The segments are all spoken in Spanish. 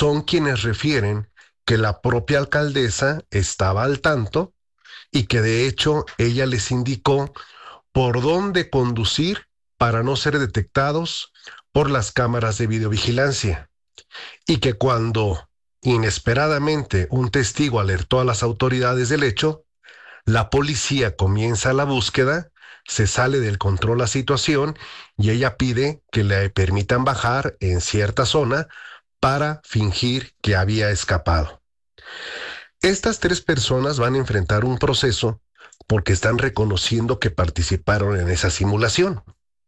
son quienes refieren que la propia alcaldesa estaba al tanto y que de hecho ella les indicó por dónde conducir para no ser detectados por las cámaras de videovigilancia, y que cuando inesperadamente un testigo alertó a las autoridades del hecho, la policía comienza la búsqueda, se sale del control la situación y ella pide que le permitan bajar en cierta zona para fingir que había escapado. Estas tres personas van a enfrentar un proceso porque están reconociendo que participaron en esa simulación.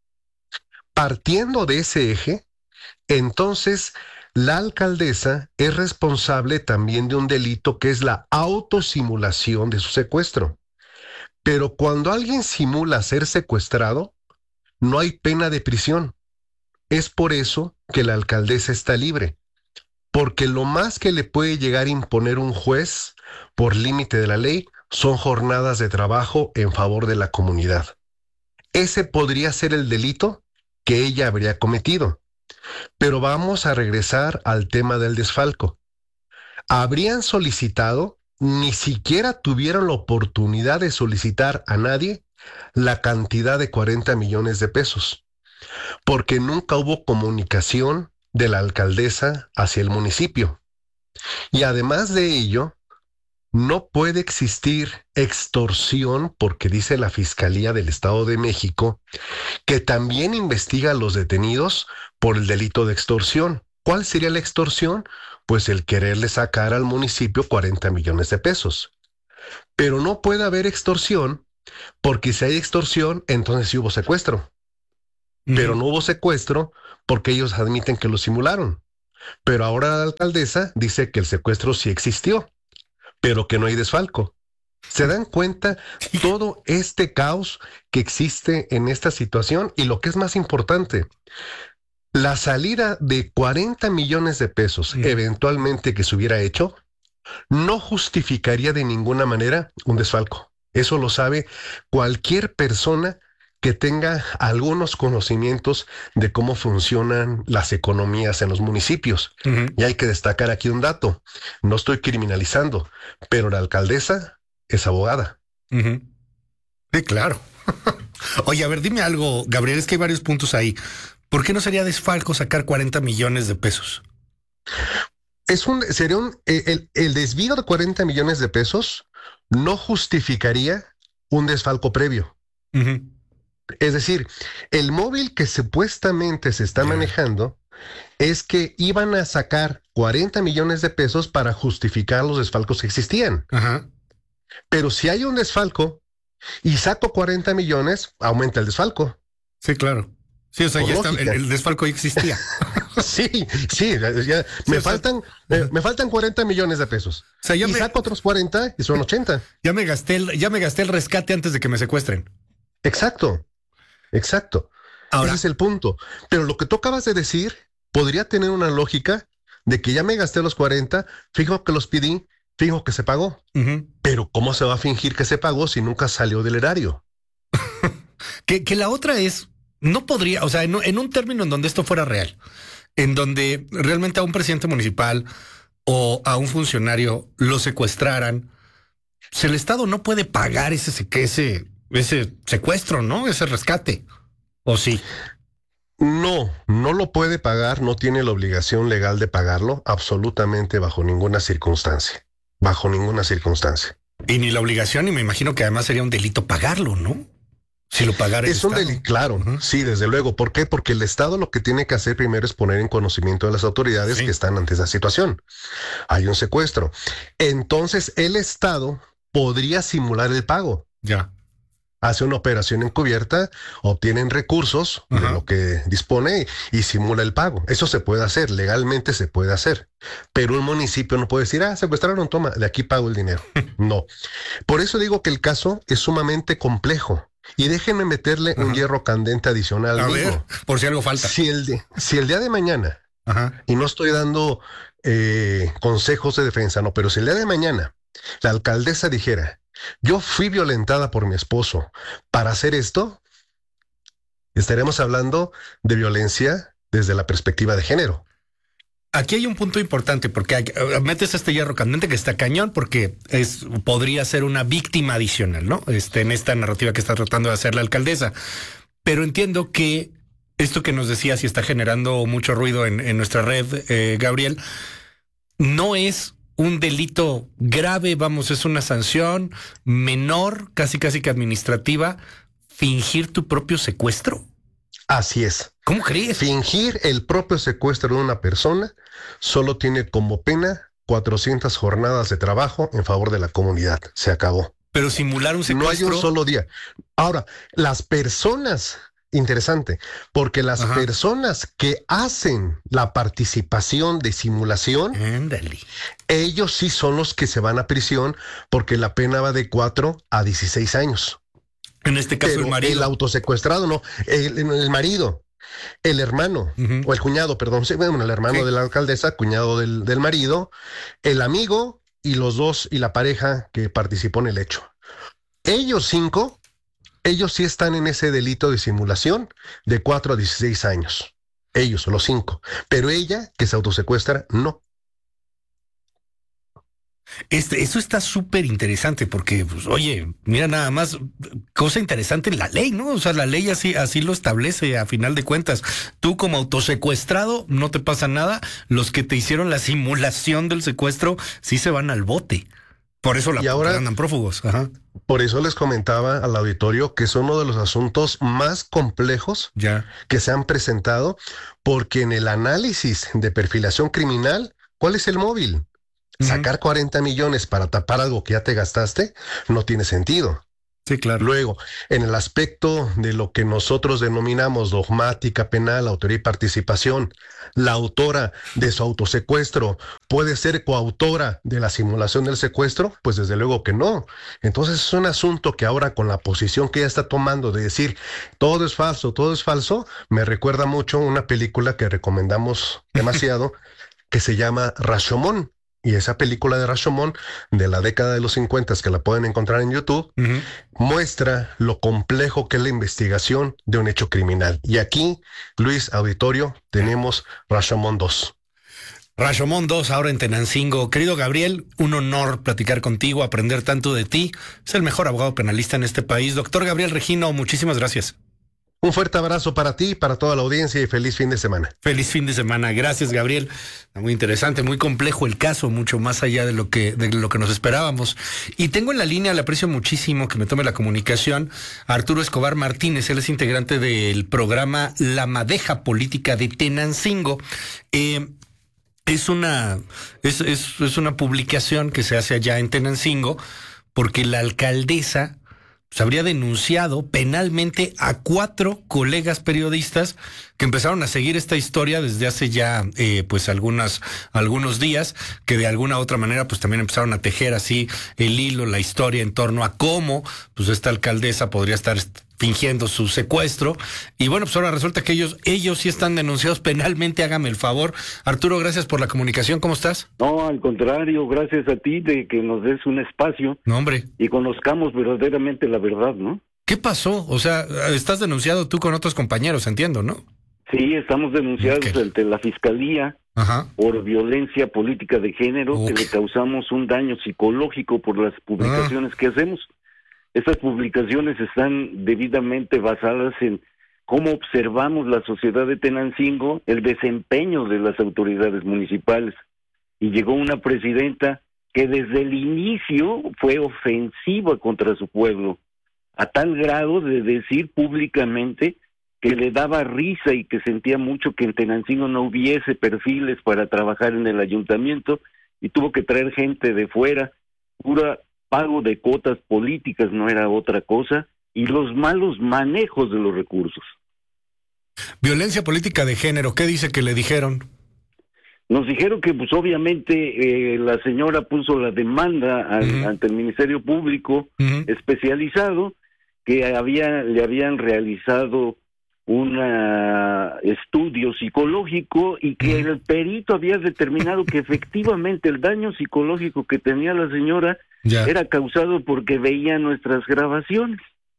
Partiendo de ese eje, entonces la alcaldesa es responsable también de un delito que es la autosimulación de su secuestro. Pero cuando alguien simula ser secuestrado, no hay pena de prisión. Es por eso que la alcaldesa está libre, porque lo más que le puede llegar a imponer un juez por límite de la ley son jornadas de trabajo en favor de la comunidad. Ese podría ser el delito que ella habría cometido. Pero vamos a regresar al tema del desfalco. Habrían solicitado, ni siquiera tuvieron la oportunidad de solicitar a nadie la cantidad de 40 millones de pesos, porque nunca hubo comunicación de la alcaldesa hacia el municipio. Y además de ello, no puede existir extorsión porque dice la Fiscalía del Estado de México que también investiga a los detenidos por el delito de extorsión. ¿Cuál sería la extorsión? Pues el quererle sacar al municipio 40 millones de pesos. Pero no puede haber extorsión porque si hay extorsión, entonces sí hubo secuestro. Pero no hubo secuestro porque ellos admiten que lo simularon. Pero ahora la alcaldesa dice que el secuestro sí existió, pero que no hay desfalco. ¿Se dan cuenta todo este caos que existe en esta situación? Y lo que es más importante, la salida de 40 millones de pesos eventualmente que se hubiera hecho, no justificaría de ninguna manera un desfalco. Eso lo sabe cualquier persona que tenga algunos conocimientos de cómo funcionan las economías en los municipios. Y hay que destacar aquí un dato. No estoy criminalizando, pero la alcaldesa es abogada. Sí, claro. Oye, a ver, dime algo, Gabriel, es que hay varios puntos ahí. ¿Por qué no sería desfalco sacar 40 millones de pesos? El desvío de 40 millones de pesos no justificaría un desfalco previo. Es decir, el móvil que supuestamente se está manejando es que iban a sacar 40 millones de pesos para justificar los desfalcos que existían. Pero si hay un desfalco y saco 40 millones, aumenta el desfalco. Sí, claro. Sí, o sea, ya está, el desfalco ya existía. Sí, ya, me faltan 40 millones de pesos. O sea, saco otros 40 y son 80. Ya me gasté el rescate antes de que me secuestren. Exacto. Ahora, ese es el punto. Pero lo que tú acabas de decir podría tener una lógica de que ya me gasté los 40, fijo que los pedí, fijo que se pagó. Pero ¿cómo se va a fingir que se pagó si nunca salió del erario? que la otra es, no podría, o sea, en un término en donde esto fuera real, en donde realmente a un presidente municipal o a un funcionario lo secuestraran, si el Estado no puede pagar ese secuestro, ¿no? Ese rescate. ¿O sí? No lo puede pagar, no tiene la obligación legal de pagarlo, absolutamente bajo ninguna circunstancia. Bajo ninguna circunstancia. Y ni la obligación, y me imagino que además sería un delito pagarlo, ¿no? Si lo pagara el Estado. Es un delito, claro, sí, desde luego. ¿Por qué? Porque el Estado lo que tiene que hacer primero es poner en conocimiento de las autoridades que están ante esa situación. Hay un secuestro. Entonces, el Estado podría simular el pago. Ya. Hace una operación encubierta, obtienen recursos de lo que dispone y simula el pago. Eso se puede hacer, legalmente se puede hacer. Pero un municipio no puede decir, secuestraron, toma, de aquí pago el dinero. No. Por eso digo que el caso es sumamente complejo. Y déjenme meterle un hierro candente adicional. A ver, por si algo falta. Si el día de mañana, y no estoy dando consejos de defensa, no, pero si el día de mañana la alcaldesa dijera, yo fui violentada por mi esposo para hacer esto, estaremos hablando de violencia desde la perspectiva de género. Aquí hay un punto importante porque metes este hierro candente que está cañón porque podría ser una víctima adicional, ¿no? En esta narrativa que está tratando de hacer la alcaldesa. Pero entiendo que esto que nos decías y está generando mucho ruido en nuestra red, Gabriel, no es un delito grave, vamos, es una sanción menor, casi que administrativa, fingir tu propio secuestro. Así es. ¿Cómo crees? Fingir el propio secuestro de una persona solo tiene como pena 400 jornadas de trabajo en favor de la comunidad. Se acabó. Pero simular un secuestro... No hay un solo día. Ahora, las personas, interesante, porque las personas que hacen la participación de simulación, ándale, ellos sí son los que se van a prisión porque la pena va de 4 a 16 años. En este caso, pero el marido. El autosecuestrado no, el marido, el hermano, o el cuñado, perdón, sí, bueno, el hermano de la alcaldesa, cuñado del marido, el amigo y los dos y la pareja que participó en el hecho. Ellos 5, ellos sí están en ese delito de simulación de 4 a 16 años. Ellos, los 5. Pero ella, que se autosecuestra, no. Eso está súper interesante porque, pues, oye, mira nada más, cosa interesante en la ley, ¿no? O sea, la ley así lo establece a final de cuentas. Tú como autosecuestrado no te pasa nada, los que te hicieron la simulación del secuestro sí se van al bote. Por eso ahora andan prófugos. Ajá. Por eso les comentaba al auditorio que es uno de los asuntos más complejos que se han presentado, porque en el análisis de perfilación criminal, ¿cuál es el móvil? Sacar 40 millones para tapar algo que ya te gastaste no tiene sentido. Sí, claro. Luego, en el aspecto de lo que nosotros denominamos dogmática penal, autoría y participación, la autora de su autosecuestro puede ser coautora de la simulación del secuestro, pues desde luego que no. Entonces es un asunto que ahora con la posición que ella está tomando de decir todo es falso, me recuerda mucho una película que recomendamos demasiado que se llama Rashomon. Y esa película de Rashomon de la década de los 50, que la pueden encontrar en YouTube, muestra lo complejo que es la investigación de un hecho criminal. Y aquí, Luis, auditorio, tenemos Rashomon 2. Rashomon 2 ahora en Tenancingo. Querido Gabriel, un honor platicar contigo, aprender tanto de ti. Es el mejor abogado penalista en este país. Doctor Gabriel Regino, muchísimas gracias. Un fuerte abrazo para ti, para toda la audiencia y feliz fin de semana. Feliz fin de semana. Gracias, Gabriel. Muy interesante, muy complejo el caso, mucho más allá de lo que nos esperábamos. Y tengo en la línea, le aprecio muchísimo que me tome la comunicación, a Arturo Escobar Martínez. Él es integrante del programa La Madeja Política de Tenancingo. Es una publicación que se hace allá en Tenancingo porque la alcaldesa se habría denunciado penalmente a 4 colegas periodistas que empezaron a seguir esta historia desde hace ya pues algunos días, que de alguna u otra manera pues también empezaron a tejer así el hilo, la historia en torno a cómo pues esta alcaldesa podría estar fingiendo su secuestro. Y bueno, pues ahora resulta que ellos sí están denunciados penalmente. Hágame el favor. Arturo, gracias por la comunicación. ¿Cómo estás? No, al contrario, gracias a ti de que nos des un espacio. No, hombre. Y conozcamos verdaderamente la verdad, ¿no? ¿Qué pasó? O sea, estás denunciado tú con otros compañeros, entiendo, ¿no? Sí, estamos denunciados ante la Fiscalía por violencia política de género, que le causamos un daño psicológico por las publicaciones que hacemos. Estas publicaciones están debidamente basadas en cómo observamos la sociedad de Tenancingo, el desempeño de las autoridades municipales. Y llegó una presidenta que desde el inicio fue ofensiva contra su pueblo, a tal grado de decir públicamente que le daba risa y que sentía mucho que en Tenancingo no hubiese perfiles para trabajar en el ayuntamiento, y tuvo que traer gente de fuera, pura pago de cuotas políticas, no era otra cosa, y los malos manejos de los recursos. Violencia política de género, ¿qué dice que le dijeron? Nos dijeron que pues obviamente la señora puso la demanda ante el Ministerio Público especializado, que le habían realizado un estudio psicológico y que el perito había determinado que efectivamente el daño psicológico que tenía la señora era causado porque veía nuestras grabaciones.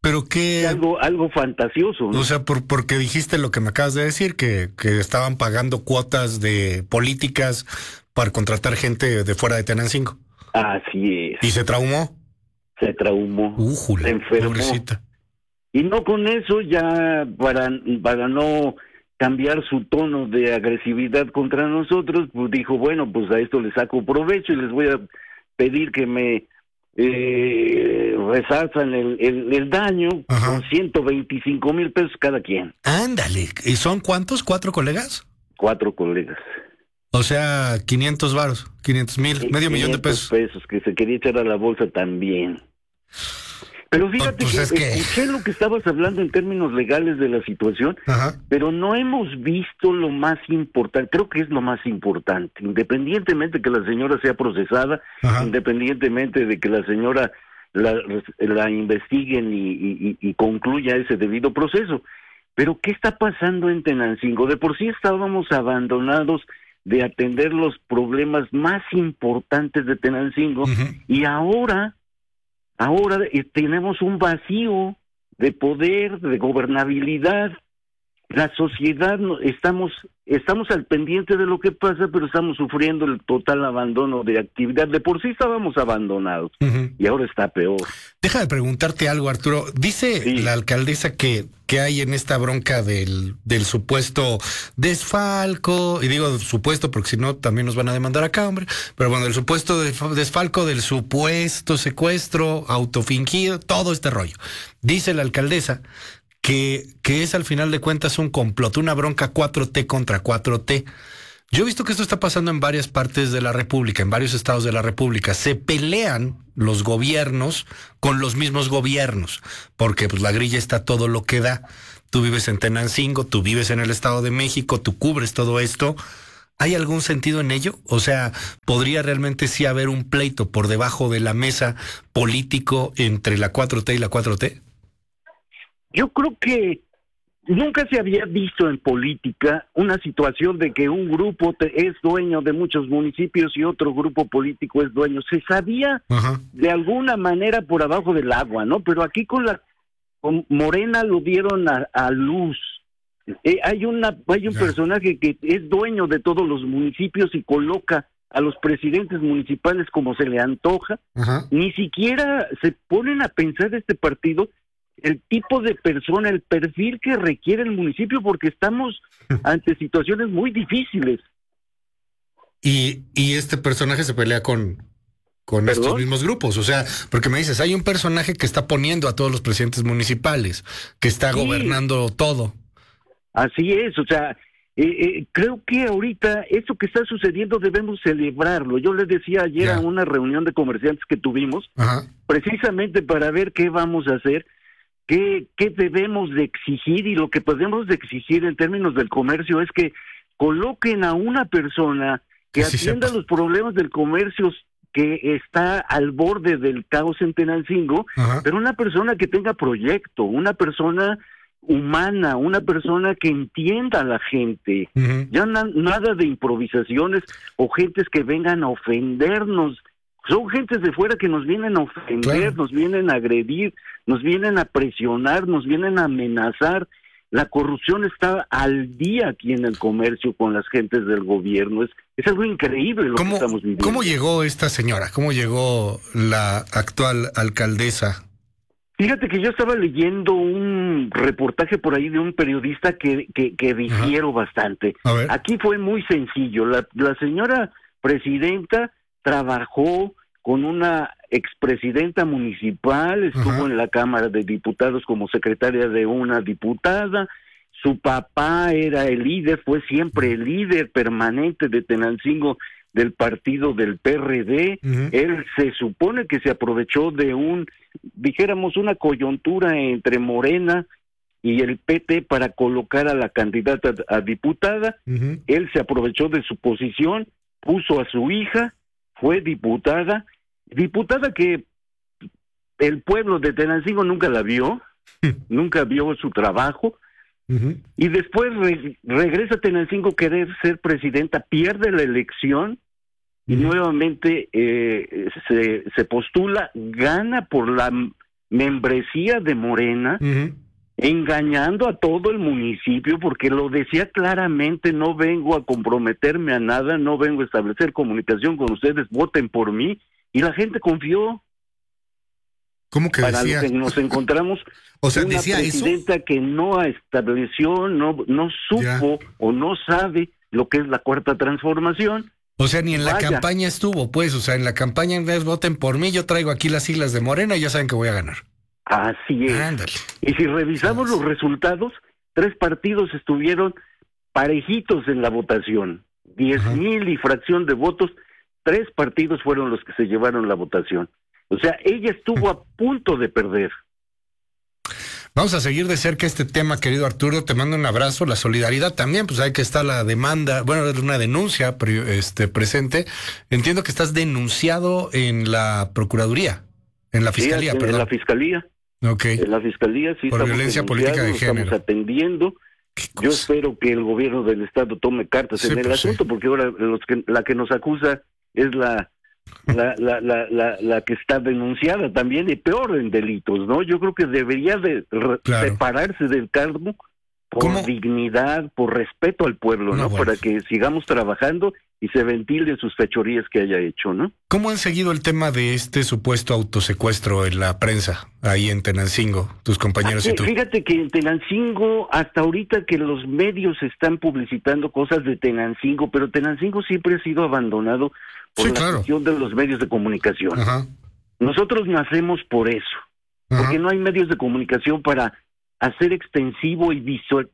Pero qué... Algo fantasioso, ¿no? O sea, porque dijiste lo que me acabas de decir, que estaban pagando cuotas de políticas para contratar gente de fuera de Tenancingo. Así es. ¿Y se traumó? Se traumó. Se enfermó. Pobrecita. Y no con eso, ya para no cambiar su tono de agresividad contra nosotros, pues dijo, bueno, pues a esto le saco provecho y les voy a pedir que me resalzan el daño. Ajá. Con 125,000 pesos cada quien. Ándale, ¿y son cuántos? ¿4 colegas? 4 colegas. O sea, 500 varos, 500,000, medio millón de pesos. Que se quería echar a la bolsa también. Pero fíjate escuché lo que estabas hablando en términos legales de la situación, ajá, pero no hemos visto lo más importante. Creo que es lo más importante, independientemente de que la señora sea procesada, ajá, independientemente de que la señora la investiguen y concluya ese debido proceso. Pero ¿qué está pasando en Tenancingo? De por sí estábamos abandonados de atender los problemas más importantes de Tenancingo, uh-huh, y ahora tenemos un vacío de poder, de gobernabilidad. La sociedad, estamos al pendiente de lo que pasa, pero estamos sufriendo el total abandono de actividad. De por sí estábamos abandonados, uh-huh, y ahora está peor. Deja de preguntarte algo, Arturo. Dice la alcaldesa que hay en esta bronca del supuesto desfalco, y digo supuesto porque si no también nos van a demandar acá, hombre, pero bueno, el supuesto desfalco, del supuesto secuestro, autofingido, todo este rollo. Dice la alcaldesa que es al final de cuentas un complot, una bronca 4T contra 4T. Yo he visto que esto está pasando en varias partes de la República, en varios estados de la República. Se pelean los gobiernos con los mismos gobiernos, porque pues la grilla está todo lo que da. Tú vives en Tenancingo, tú vives en el Estado de México, tú cubres todo esto. ¿Hay algún sentido en ello? O sea, ¿podría realmente sí haber un pleito por debajo de la mesa político entre la 4T y la 4T? Yo creo que nunca se había visto en política una situación de que un grupo es dueño de muchos municipios y otro grupo político es dueño. Se sabía, ajá, de alguna manera por abajo del agua, ¿no? Pero aquí con Morena lo dieron a luz. Hay un personaje que es dueño de todos los municipios y coloca a los presidentes municipales como se le antoja. Ajá. Ni siquiera se ponen a pensar este partido el tipo de persona, el perfil que requiere el municipio, porque estamos ante situaciones muy difíciles. Y este personaje se pelea con estos mismos grupos, o sea, porque me dices, hay un personaje que está poniendo a todos los presidentes municipales, que está gobernando todo. Así es, o sea, creo que ahorita esto que está sucediendo debemos celebrarlo. Yo les decía ayer a una reunión de comerciantes que tuvimos, ajá, precisamente para ver qué vamos a hacer, qué debemos de exigir, y lo que podemos de exigir en términos del comercio es que coloquen a una persona que atienda los problemas del comercio que está al borde del caos en Tenancingo, ajá, pero una persona que tenga proyecto, una persona humana, una persona que entienda a la gente, uh-huh, ya nada de improvisaciones o gentes que vengan a ofendernos. Son gentes de fuera que nos vienen a ofender, claro, nos vienen a agredir, nos vienen a presionar, nos vienen a amenazar. La corrupción está al día aquí en el comercio con las gentes del gobierno. Es algo increíble lo que estamos viviendo. ¿Cómo llegó esta señora? ¿Cómo llegó la actual alcaldesa? Fíjate que yo estaba leyendo un reportaje por ahí de un periodista que difiero bastante. Aquí fue muy sencillo. La señora presidenta trabajó con una expresidenta municipal, estuvo, ajá, en la Cámara de Diputados como secretaria de una diputada. Su papá era el líder, fue siempre el líder permanente de Tenancingo del partido del PRD. Uh-huh. Él se supone que se aprovechó de una coyuntura entre Morena y el PT para colocar a la candidata a diputada. Uh-huh. Él se aprovechó de su posición, puso a su hija, fue diputada que el pueblo de Tenancingo nunca la vio, nunca vio su trabajo, uh-huh, y después regresa a Tenancingo a querer ser presidenta, pierde la elección, y nuevamente se postula, gana por la membresía de Morena, engañando a todo el municipio, porque lo decía claramente: no vengo a comprometerme a nada, no vengo a establecer comunicación con ustedes, voten por mí, y la gente confió. ¿Cómo que para decía? Lo que nos encontramos o sea, una decía presidenta eso, que no estableció, no supo o no sabe lo que es la cuarta transformación. O sea, ni en la campaña estuvo, pues. O sea, en la campaña, en vez voten por mí, yo traigo aquí las siglas de Morena y ya saben que voy a ganar. Así es. Ándale. Y si revisamos los resultados, 3 partidos estuvieron parejitos en la votación. 10,000 y fracción de votos, 3 partidos fueron los que se llevaron la votación. O sea, ella estuvo a punto de perder. Vamos a seguir de cerca este tema, querido Arturo. Te mando un abrazo. La solidaridad también, pues hay que estar la demanda, bueno, es una denuncia presente. Entiendo que estás denunciado en la Procuraduría, en la Fiscalía, sí, perdón. En la Fiscalía. Okay. En la Fiscalía, sí. Por violencia política de género. Estamos atendiendo. Yo espero que el gobierno del Estado tome cartas en el asunto, porque ahora la que nos acusa es la que está denunciada también, y peor en delitos, ¿no? Yo creo que debería de separarse del cargo por dignidad, por respeto al pueblo, ¿no? Bueno. Para que sigamos trabajando y se ventilen sus fechorías que haya hecho, ¿no? ¿Cómo han seguido el tema de este supuesto autosecuestro en la prensa, ahí en Tenancingo, tus compañeros y tú? Fíjate que en Tenancingo, hasta ahorita que los medios están publicitando cosas de Tenancingo, pero Tenancingo siempre ha sido abandonado por la cuestión de los medios de comunicación. Ajá. Nosotros nacemos por eso, porque no hay medios de comunicación para hacer extensivo y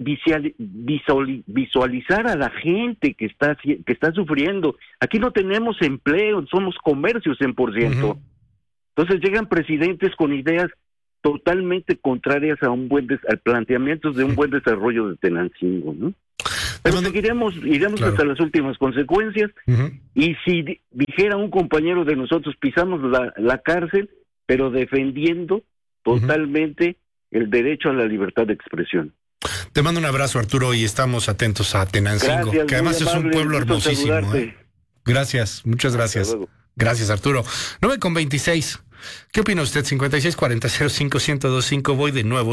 visualizar a la gente que está sufriendo. Aquí no tenemos empleo, somos comercio 100%. Entonces llegan presidentes con ideas totalmente contrarias a planteamientos de un buen desarrollo de Tenancingo, ¿no? Pero iremos hasta las últimas consecuencias, y si dijera un compañero de nosotros, pisamos la cárcel, pero defendiendo totalmente el derecho a la libertad de expresión. Te mando un abrazo, Arturo, y estamos atentos a Tenancingo. Gracias, que además es un pueblo hermosísimo. Gracias, muchas gracias. Gracias, Arturo. 9:26. ¿Qué opina usted? 5640-05-1025. Voy de nuevo,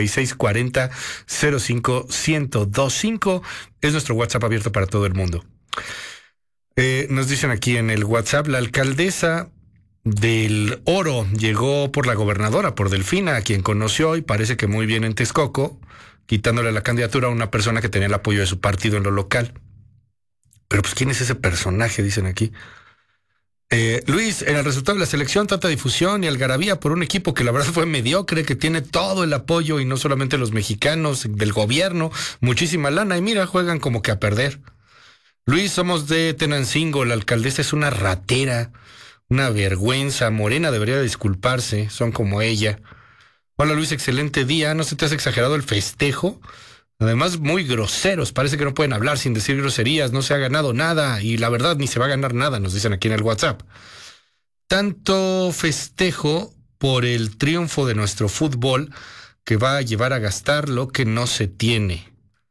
5640-05-1025. Es nuestro WhatsApp abierto para todo el mundo. Nos dicen aquí en el WhatsApp: la alcaldesa del Oro llegó por la gobernadora, por Delfina, a quien conoció, y parece que muy bien en Texcoco, quitándole la candidatura a una persona que tenía el apoyo de su partido en lo local. Pero pues, ¿quién es ese personaje? Dicen aquí. Luis, en el resultado de la selección, tanta difusión y algarabía por un equipo que la verdad fue mediocre, que tiene todo el apoyo, y no solamente los mexicanos, del gobierno, muchísima lana, y mira, juegan como que a perder. Luis, somos de Tenancingo, la alcaldesa es una ratera, una vergüenza. Morena debería disculparse, son como ella. Hola Luis, excelente día. ¿No se te has exagerado el festejo? Además, muy groseros, parece que no pueden hablar sin decir groserías, no se ha ganado nada, y la verdad ni se va a ganar nada, nos dicen aquí en el WhatsApp. Tanto festejo por el triunfo de nuestro fútbol que va a llevar a gastar lo que no se tiene.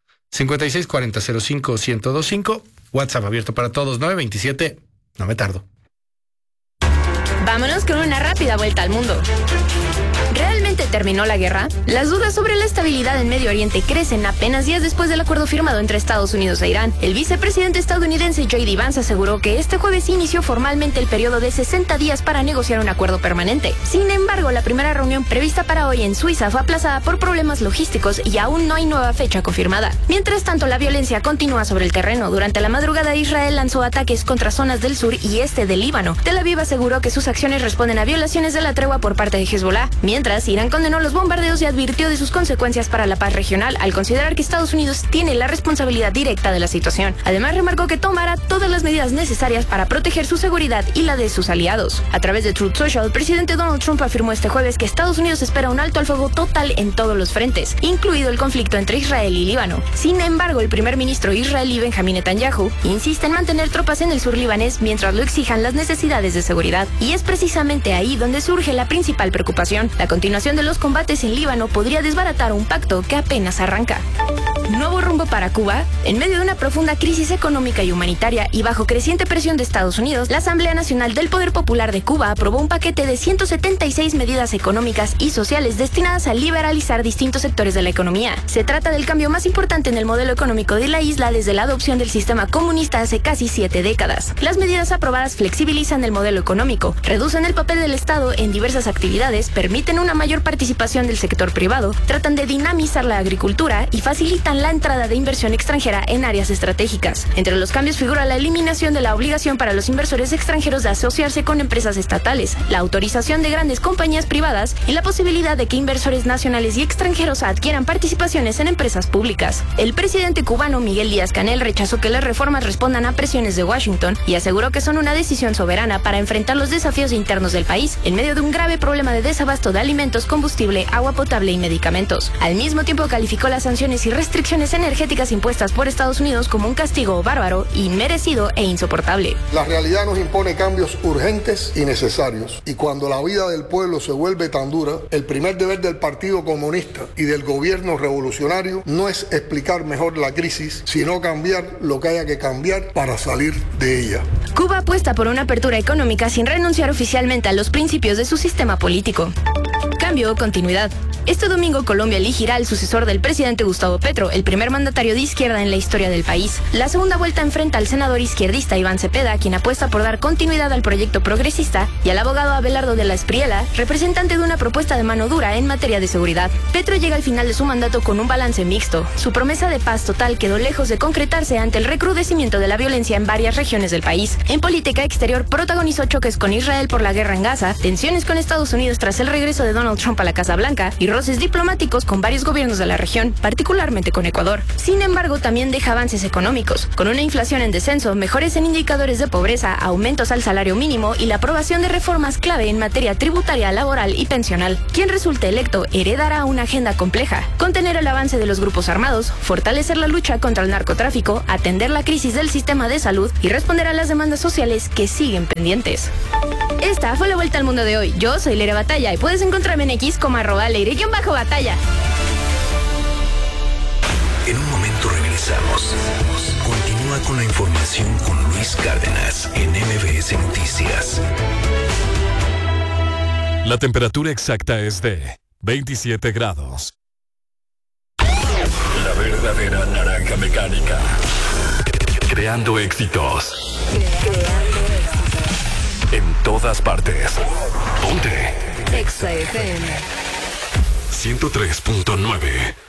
5640-05-1025, WhatsApp abierto para todos, 927, no me tardo. Vámonos con una rápida vuelta al mundo. ¿Realmente terminó la guerra? Las dudas sobre la estabilidad en Medio Oriente crecen apenas días después del acuerdo firmado entre Estados Unidos e Irán. El vicepresidente estadounidense J.D. Vance aseguró que este jueves inició formalmente el periodo de 60 días para negociar un acuerdo permanente. Sin embargo, la primera reunión prevista para hoy en Suiza fue aplazada por problemas logísticos y aún no hay nueva fecha confirmada. Mientras tanto, la violencia continúa sobre el terreno. Durante la madrugada, Israel lanzó ataques contra zonas del sur y este del Líbano. Tel Aviv aseguró que sus acciones responden a violaciones de la tregua por parte de Hezbollah. Mientras, Irán condenó los bombardeos y advirtió de sus consecuencias para la paz regional, al considerar que Estados Unidos tiene la responsabilidad directa de la situación. Además, remarcó que tomará todas las medidas necesarias para proteger su seguridad y la de sus aliados. A través de Truth Social, el presidente Donald Trump afirmó este jueves que Estados Unidos espera un alto al fuego total en todos los frentes, incluido el conflicto entre Israel y Líbano. Sin embargo, el primer ministro israelí Benjamin Netanyahu insiste en mantener tropas en el sur libanés mientras lo exijan las necesidades de seguridad, y espera precisamente ahí donde surge la principal preocupación. La continuación de los combates en Líbano podría desbaratar un pacto que apenas arranca. Nuevo rumbo para Cuba. En medio de una profunda crisis económica y humanitaria y bajo creciente presión de Estados Unidos, la Asamblea Nacional del Poder Popular de Cuba aprobó un paquete de 176 medidas económicas y sociales destinadas a liberalizar distintos sectores de la economía. Se trata del cambio más importante en el modelo económico de la isla desde la adopción del sistema comunista hace casi 7 décadas. Las medidas aprobadas flexibilizan el modelo económico, reducen el papel del Estado en diversas actividades, permiten una mayor participación del sector privado, tratan de dinamizar la agricultura y facilitan la entrada de inversión extranjera en áreas estratégicas. Entre los cambios figura la eliminación de la obligación para los inversores extranjeros de asociarse con empresas estatales, la autorización de grandes compañías privadas y la posibilidad de que inversores nacionales y extranjeros adquieran participaciones en empresas públicas. El presidente cubano Miguel Díaz-Canel rechazó que las reformas respondan a presiones de Washington y aseguró que son una decisión soberana para enfrentar los desafíos internos del país en medio de un grave problema de desabasto de alimentos, combustible, agua potable y medicamentos. Al mismo tiempo calificó las sanciones y restricciones energéticas impuestas por Estados Unidos como un castigo bárbaro, inmerecido e insoportable. La realidad nos impone cambios urgentes y necesarios, y cuando la vida del pueblo se vuelve tan dura, el primer deber del Partido Comunista y del gobierno revolucionario no es explicar mejor la crisis, sino cambiar lo que haya que cambiar para salir de ella. Cuba apuesta por una apertura económica sin renunciar oficialmente a los principios de su sistema político. Cambio o continuidad. Este domingo Colombia elegirá al sucesor del presidente Gustavo Petro, el primer mandatario de izquierda en la historia del país. La segunda vuelta enfrenta al senador izquierdista Iván Cepeda, quien apuesta por dar continuidad al proyecto progresista, y al abogado Abelardo de la Espriella, representante de una propuesta de mano dura en materia de seguridad. Petro llega al final de su mandato con un balance mixto. Su promesa de paz total quedó lejos de concretarse ante el recrudecimiento de la violencia en varias regiones del país. En política exterior protagonizó choques con Israel por la guerra en Gaza, tensiones con Estados Unidos tras el regreso de Donald Trump a la Casa Blanca y roces diplomáticos con varios gobiernos de la región, particularmente con Ecuador. Sin embargo, también deja avances económicos, con una inflación en descenso, mejores en indicadores de pobreza, aumentos al salario mínimo y la aprobación de reformas clave en materia tributaria, laboral y pensional. Quien resulte electo heredará una agenda compleja: contener el avance de los grupos armados, fortalecer la lucha contra el narcotráfico, atender la crisis del sistema de salud y responder a las demandas sociales que siguen pendientes. Esta fue la vuelta al mundo de hoy. Yo soy Leire Batalla y puedes encontrarme en X como @Leire_Batalla. En un momento regresamos. Continúa con la información con Luis Cárdenas en MBS Noticias. La temperatura exacta es de 27 grados. La verdadera naranja mecánica. Creando éxitos. En todas partes. Ponte. Exa FM 103.9.